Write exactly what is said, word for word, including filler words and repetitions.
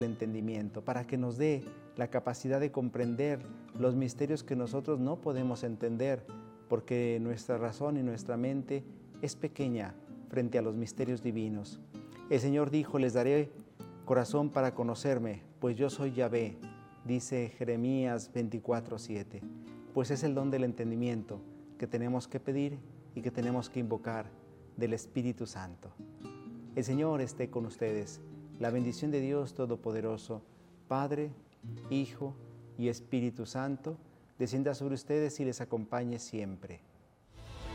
entendimiento, para que nos dé la capacidad de comprender los misterios que nosotros no podemos entender, porque nuestra razón y nuestra mente es pequeña frente a los misterios divinos. El Señor dijo: les daré corazón para conocerme, pues yo soy Yahvé, dice Jeremías veinticuatro siete. Pues es el don del entendimiento que tenemos que pedir y que tenemos que invocar del Espíritu Santo. El Señor esté con ustedes. La bendición de Dios Todopoderoso, Padre, Hijo y Espíritu Santo, descienda sobre ustedes y les acompañe siempre.